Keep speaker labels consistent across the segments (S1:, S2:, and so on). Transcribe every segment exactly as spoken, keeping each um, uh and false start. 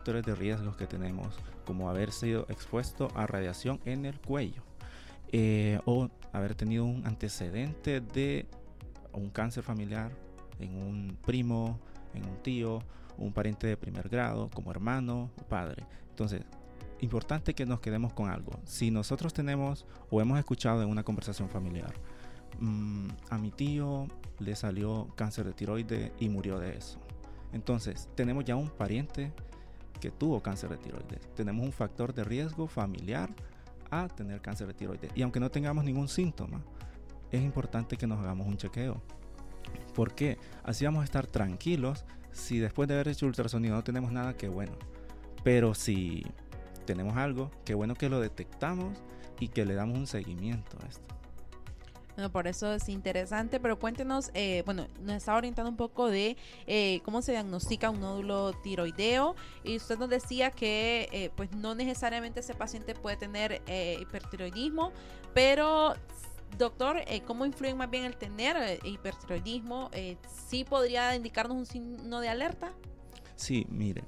S1: factores de riesgo que tenemos, como haber sido expuesto a radiación en el cuello, eh, o haber tenido un antecedente de un cáncer familiar en un primo, en un tío, un pariente de primer grado, como hermano o padre. Entonces, importante que nos quedemos con algo. Si nosotros tenemos o hemos escuchado en una conversación familiar, mmm, a mi tío le salió cáncer de tiroides y murió de eso. Entonces, tenemos ya un pariente que tuvo cáncer de tiroides. Tenemos un factor de riesgo familiar a tener cáncer de tiroides. Y aunque no tengamos ningún síntoma, es importante que nos hagamos un chequeo. ¿Por qué? Así vamos a estar tranquilos. Si después de haber hecho ultrasonido no tenemos nada, qué bueno. Pero si tenemos algo, qué bueno que lo detectamos y que le damos un seguimiento a esto.
S2: Bueno, por eso es interesante, pero cuéntenos, eh, bueno, nos está orientando un poco de eh, cómo se diagnostica un nódulo tiroideo, y usted nos decía que eh, pues no necesariamente ese paciente puede tener eh, hipertiroidismo, pero doctor, eh, ¿cómo influye más bien el tener eh, hipertiroidismo? Eh, ¿Sí podría indicarnos un signo de alerta?
S1: Sí, mire,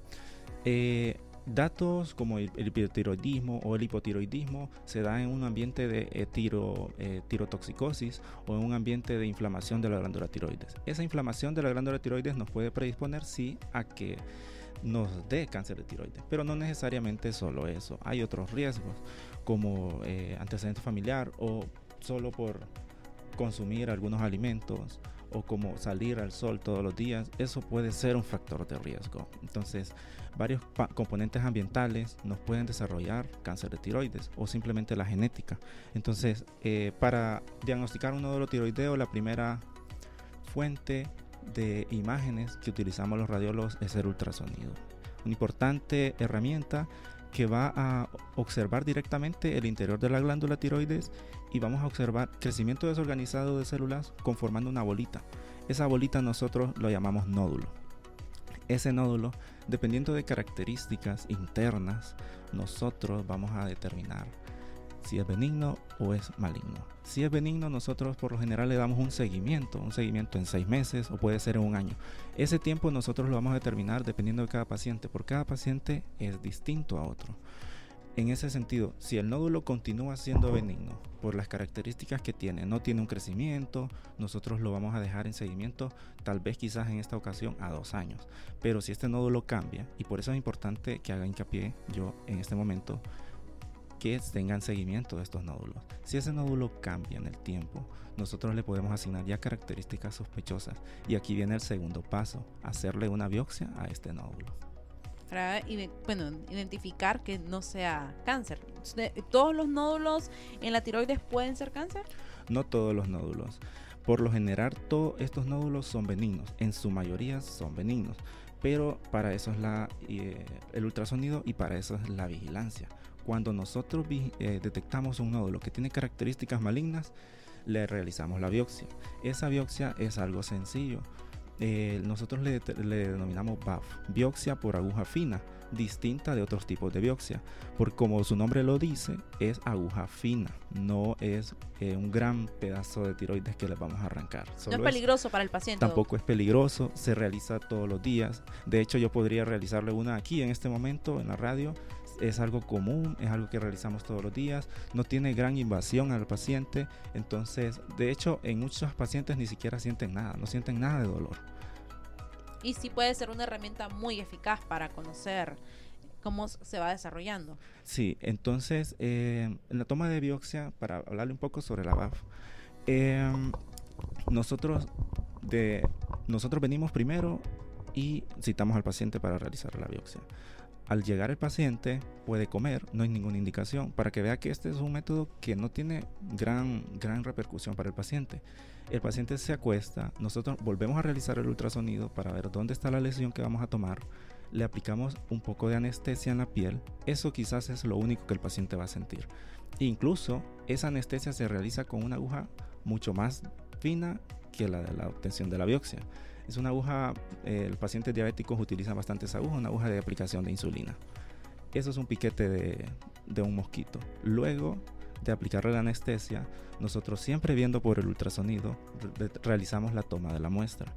S1: eh, datos como el, el hipertiroidismo o el hipotiroidismo se da en un ambiente de eh, tiro, eh, tirotoxicosis o en un ambiente de inflamación de la glándula tiroides. Esa inflamación de la glándula tiroides nos puede predisponer, sí, a que nos dé cáncer de tiroides, pero no necesariamente solo eso. Hay otros riesgos como eh, antecedente familiar o solo por consumir algunos alimentos o como salir al sol todos los días. Eso puede ser un factor de riesgo. Entonces, varios pa- componentes ambientales nos pueden desarrollar cáncer de tiroides o simplemente la genética. Entonces, eh, para diagnosticar un nódulo tiroideo, la primera fuente de imágenes que utilizamos los radiólogos es el ultrasonido. Una importante herramienta que va a observar directamente el interior de la glándula tiroides y vamos a observar crecimiento desorganizado de células conformando una bolita. Esa bolita nosotros lo llamamos nódulo. Ese nódulo, dependiendo de características internas, nosotros vamos a determinar si es benigno o es maligno. Si es benigno, nosotros por lo general le damos un seguimiento, un seguimiento en seis meses o puede ser en un año. Ese tiempo nosotros lo vamos a determinar dependiendo de cada paciente, porque cada paciente es distinto a otro. En ese sentido, si el nódulo continúa siendo benigno por las características que tiene, no tiene un crecimiento, nosotros lo vamos a dejar en seguimiento, tal vez quizás en esta ocasión a dos años. Pero si este nódulo cambia, y por eso es importante que haga hincapié yo en este momento, que tengan seguimiento de estos nódulos. Si ese nódulo cambia en el tiempo, nosotros le podemos asignar ya características sospechosas. Y aquí viene el segundo paso, hacerle una biopsia a este nódulo.
S2: Para bueno, identificar que no sea cáncer. ¿Todos los nódulos en la tiroides pueden ser cáncer?
S1: No todos los nódulos. Por lo general, todos estos nódulos son benignos. En su mayoría son benignos. Pero para eso es la, eh, el ultrasonido y para eso es la vigilancia. Cuando nosotros eh, detectamos un nódulo que tiene características malignas, le realizamos la biopsia. Esa biopsia es algo sencillo. Eh, nosotros le, le denominamos B A F, biopsia por aguja fina, distinta de otros tipos de biopsia, porque como su nombre lo dice, es aguja fina, no es eh, un gran pedazo de tiroides que les vamos a arrancar.
S2: Solo no es peligroso es, para el paciente.
S1: Tampoco es peligroso, se realiza todos los días. De hecho, yo podría realizarle una aquí en este momento en la radio. Es algo común, es algo que realizamos todos los días, no tiene gran invasión al paciente. Entonces, de hecho, en muchos pacientes ni siquiera sienten nada, no sienten nada de dolor.
S2: Y sí puede ser una herramienta muy eficaz para conocer cómo se va desarrollando.
S1: Sí, entonces, eh, en la toma de biopsia, para hablarle un poco sobre la B A F, eh, nosotros, de, nosotros venimos primero y citamos al paciente para realizar la biopsia. Al llegar el paciente puede comer, no hay ninguna indicación, para que vea que este es un método que no tiene gran, gran repercusión para el paciente. El paciente se acuesta, nosotros volvemos a realizar el ultrasonido para ver dónde está la lesión que vamos a tomar, le aplicamos un poco de anestesia en la piel, eso quizás es lo único que el paciente va a sentir. Incluso esa anestesia se realiza con una aguja mucho más fina que la de la obtención de la biopsia. Es una aguja, eh, el paciente diabéticos utilizan bastante esa aguja, una aguja de aplicación de insulina. Eso es un piquete de, de un mosquito. Luego de aplicarle la anestesia, nosotros siempre viendo por el ultrasonido, re- realizamos la toma de la muestra.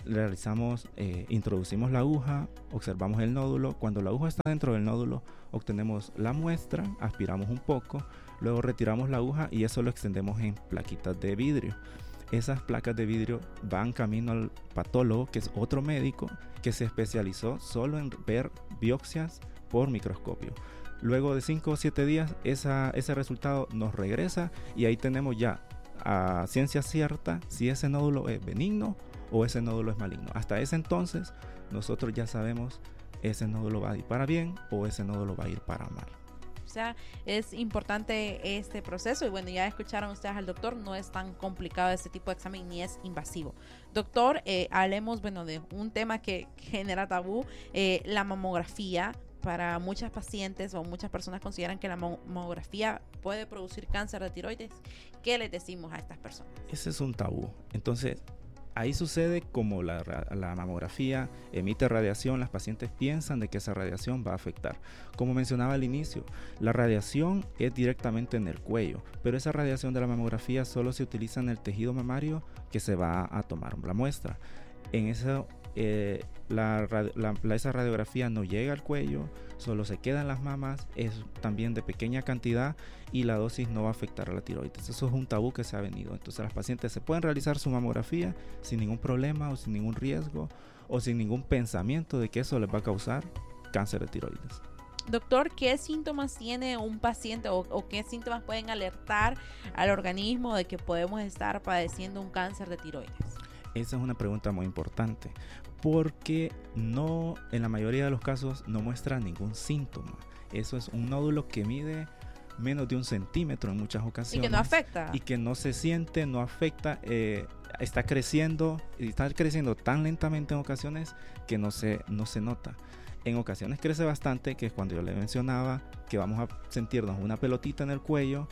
S1: realizamos, eh, introducimos la aguja, observamos el nódulo. Cuando la aguja está dentro del nódulo, obtenemos la muestra, aspiramos un poco, luego retiramos la aguja y eso lo extendemos en plaquitas de vidrio. Esas placas de vidrio van camino al patólogo, que es otro médico que se especializó solo en ver biopsias por microscopio. Luego de cinco o siete días, esa, ese resultado nos regresa y ahí tenemos ya a ciencia cierta si ese nódulo es benigno o ese nódulo es maligno. Hasta ese entonces nosotros ya sabemos ese nódulo va a ir para bien o ese nódulo va a ir para mal.
S2: O sea, es importante este proceso y bueno, ya escucharon ustedes al doctor, no es tan complicado este tipo de examen ni es invasivo. Doctor, eh, hablemos bueno de un tema que genera tabú, eh, la mamografía. Para muchas pacientes o muchas personas consideran que la mamografía puede producir cáncer de tiroides. ¿Qué les decimos a estas personas?
S1: Ese es un tabú. Entonces, ahí sucede como la, la mamografía emite radiación, las pacientes piensan de que esa radiación va a afectar. Como mencionaba al inicio, la radiación es directamente en el cuello, pero esa radiación de la mamografía solo se utiliza en el tejido mamario que se va a tomar la muestra. En eso, eh, la, la, la, esa radiografía no llega al cuello, solo se queda en las mamas, es también de pequeña cantidad y la dosis no va a afectar a la tiroides. Eso es un tabú que se ha venido. Entonces las pacientes se pueden realizar su mamografía sin ningún problema o sin ningún riesgo o sin ningún pensamiento de que eso les va a causar cáncer de tiroides.
S2: Doctor, ¿qué síntomas tiene un paciente o, o qué síntomas pueden alertar al organismo de que podemos estar padeciendo un cáncer de tiroides?
S1: Esa es una pregunta muy importante porque no, en la mayoría de los casos no muestra ningún síntoma. Eso es un nódulo que mide menos de un centímetro en muchas ocasiones.
S2: Y que no afecta.
S1: Y que no se siente, no afecta, eh, está creciendo, y está creciendo tan lentamente en ocasiones que no se, no se nota. En ocasiones crece bastante, que es cuando yo le mencionaba que vamos a sentirnos una pelotita en el cuello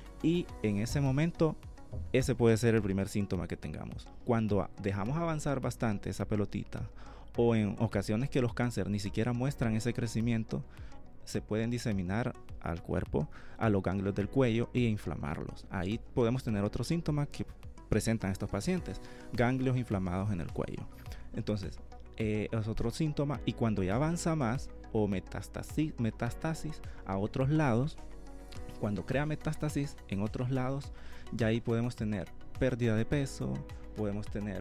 S1: y en ese momento ese puede ser el primer síntoma que tengamos. Cuando dejamos avanzar bastante esa pelotita o en ocasiones que los cánceres ni siquiera muestran ese crecimiento, se pueden diseminar al cuerpo, a los ganglios del cuello e inflamarlos. Ahí podemos tener otro síntoma que presentan estos pacientes, ganglios inflamados en el cuello. Entonces, eh, es otro síntoma y cuando ya avanza más o metástasis, metástasis a otros lados, cuando crea metástasis en otros lados, ya ahí podemos tener pérdida de peso, podemos tener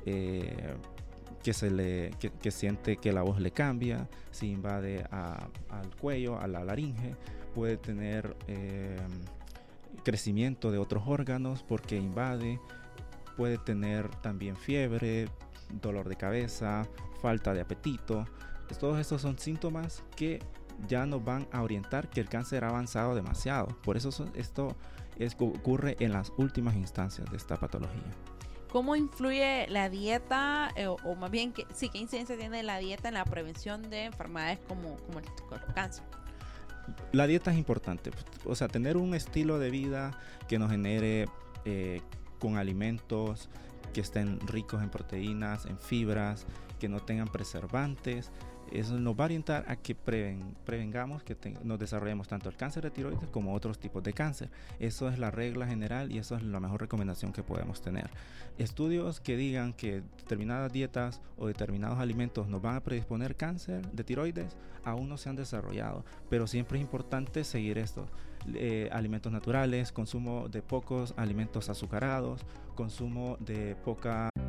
S1: eh, que, se le, que, que siente que la voz le cambia, se invade a, al cuello, a la laringe, puede tener eh, crecimiento de otros órganos porque invade, puede tener también fiebre, dolor de cabeza, falta de apetito. Pues todos estos son síntomas que ya nos van a orientar que el cáncer ha avanzado demasiado. Por eso esto es, ocurre en las últimas instancias de esta patología.
S2: ¿Cómo influye la dieta, eh, o, o más bien, que, sí, qué incidencia tiene la dieta en la prevención de enfermedades como, como el, el cáncer?
S1: La dieta es importante, o sea, tener un estilo de vida que nos genere eh, con alimentos que estén ricos en proteínas, en fibras, que no tengan preservantes. Eso nos va a orientar a que preven, prevengamos que te, nos desarrollemos tanto el cáncer de tiroides como otros tipos de cáncer. Eso es la regla general y eso es la mejor recomendación que podemos tener. Estudios que digan que determinadas dietas o determinados alimentos nos van a predisponer cáncer de tiroides aún no se han desarrollado, pero siempre es importante seguir estos eh, alimentos naturales, consumo de pocos alimentos azucarados, consumo de poca